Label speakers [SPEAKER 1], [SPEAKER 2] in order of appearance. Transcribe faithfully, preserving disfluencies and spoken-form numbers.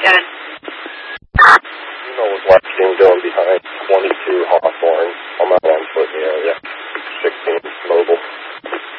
[SPEAKER 1] ten.
[SPEAKER 2] You know what King doing behind twenty-two Hawk.